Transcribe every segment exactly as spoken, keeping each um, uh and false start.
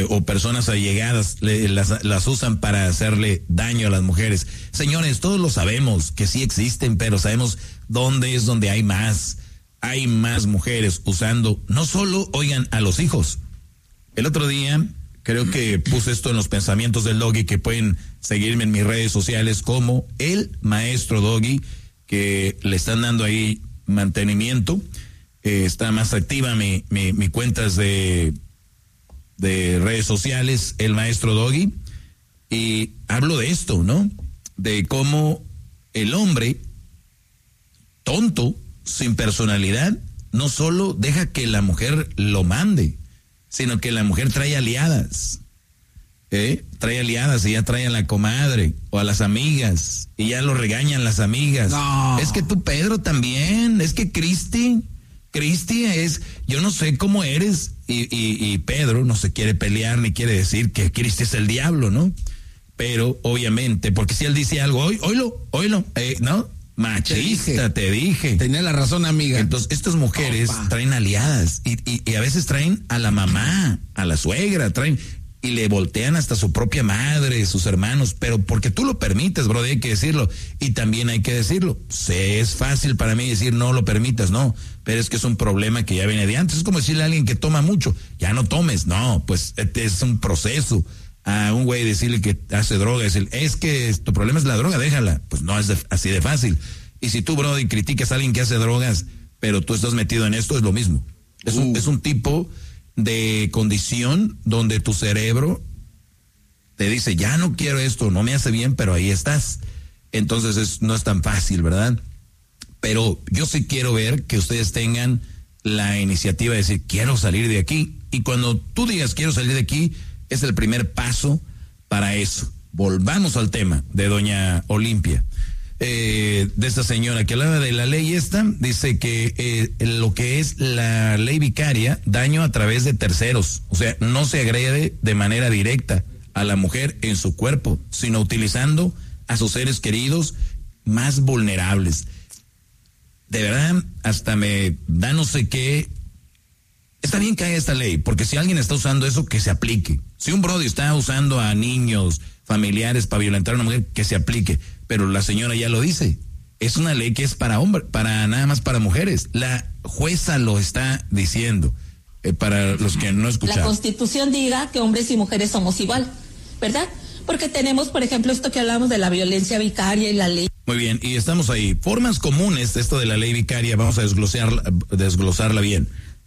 o personas allegadas le, las, las usan para hacerle daño a las mujeres. Señores, todos lo sabemos que sí existen, pero sabemos dónde es donde hay más. Hay más mujeres usando, no solo, oigan, a los hijos. El otro día, creo que puse esto en los pensamientos del Doggy, que pueden seguirme en mis redes sociales como el maestro Doggy, que le están dando ahí mantenimiento. Eh, está más activa mi, mi, mi cuentas de, de redes sociales, el maestro Doggy, y hablo de esto, ¿no? De cómo el hombre tonto, sin personalidad, no solo deja que la mujer lo mande, sino que la mujer trae aliadas, ¿eh? Trae aliadas y ya trae a la comadre o a las amigas y ya lo regañan las amigas. No. Es que tú, Pedro, también, es que Cristi, Cristi es, yo no sé cómo eres, y, y, y Pedro no se quiere pelear ni quiere decir que Cristi es el diablo, ¿no? Pero obviamente, porque si él dice algo, hoy, oílo, oílo, eh, ¿no? Machista, te dije. te dije. Tenía la razón, amiga. Entonces, estas mujeres Opa. traen aliadas y, y, y a veces traen a la mamá, a la suegra, traen y le voltean hasta su propia madre, sus hermanos, pero porque tú lo permites, bro, hay que decirlo. Y también hay que decirlo. Se es fácil para mí decir no lo permitas, no, pero es que es un problema que ya viene de antes. Es como decirle a alguien que toma mucho, ya no tomes, no, pues este es un proceso. A un güey decirle que hace droga, decirle, es que tu problema es la droga, déjala. Pues no es de, así de fácil. Y si tú, brother, criticas a alguien que hace drogas, pero tú estás metido en esto, es lo mismo. Es, uh. un, es un tipo de condición donde tu cerebro te dice, ya no quiero esto, no me hace bien, pero ahí estás. Entonces es, no es tan fácil, ¿verdad? Pero yo sí quiero ver que ustedes tengan la iniciativa de decir, quiero salir de aquí. Y cuando tú digas, quiero salir de aquí, es el primer paso para eso. Volvamos al tema de doña Olimpia, eh, de esta señora que hablaba de la ley esta, dice que eh, lo que es la ley vicaria, daño a través de terceros, o sea, no se agrede de manera directa a la mujer en su cuerpo, sino utilizando a sus seres queridos más vulnerables. De verdad, hasta me da no sé qué. Está bien que haya esta ley, porque si alguien está usando eso, que se aplique. Si un brody está usando a niños, familiares para violentar a una mujer, que se aplique. Pero la señora ya lo dice. Es una ley que es para hombres, para nada más para mujeres. La jueza lo está diciendo, eh, para los que no escucharon. La Constitución diga que hombres y mujeres somos igual, ¿verdad? Porque tenemos, por ejemplo, esto que hablamos de la violencia vicaria y la ley. Muy bien, y estamos ahí. Formas comunes de esto de la ley vicaria, vamos a desglosarla, desglosarla bien.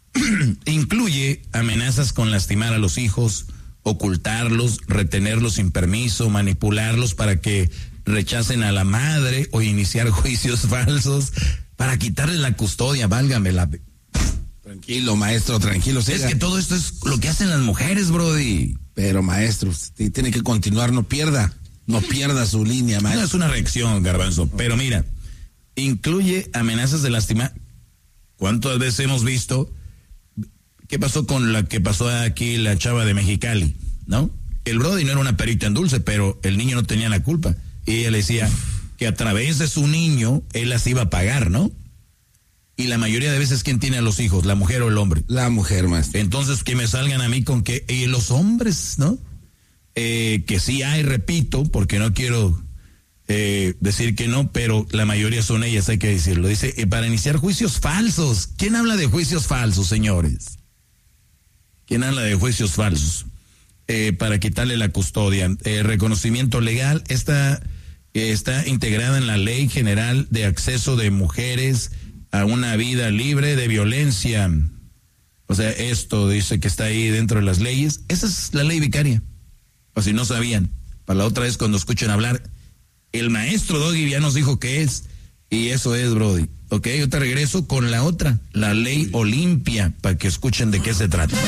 Incluye amenazas con lastimar a los hijos, ocultarlos, retenerlos sin permiso, manipularlos para que rechacen a la madre o iniciar juicios falsos para quitarle la custodia, válgame la... Tranquilo, maestro, tranquilo. Siga. Es que todo esto es lo que hacen las mujeres, brody. Pero, maestro, usted tiene que continuar, no pierda, no pierda su línea, maestro. No es una reacción, Garbanzo, pero mira, incluye amenazas de lastimar. ¿Cuántas veces hemos visto... ¿Qué pasó con la que pasó aquí la chava de Mexicali, no? El brody no era una perita en dulce, pero el niño no tenía la culpa. Y ella le decía que a través de su niño, él las iba a pagar, ¿no? Y la mayoría de veces, ¿quién tiene a los hijos? ¿La mujer o el hombre? La mujer, maestro. Entonces, que me salgan a mí con que eh, los hombres, ¿no? Eh, que sí hay, repito, porque no quiero eh, decir que no, pero la mayoría son ellas, hay que decirlo. Dice, eh, para iniciar juicios falsos. ¿Quién habla de juicios falsos, señores? ¿Quién habla de juicios falsos? Eh, para quitarle la custodia. Eh, reconocimiento legal, esta eh, está integrada en la Ley General de Acceso de Mujeres a una Vida Libre de Violencia. O sea, esto dice que está ahí dentro de las leyes. Esa es la ley vicaria. O si no sabían, para la otra vez cuando escuchen hablar, el maestro Doggy ya nos dijo qué es. Y eso es, brody. Ok, yo te regreso con la otra, la Ley Olimpia, para que escuchen de qué se trata.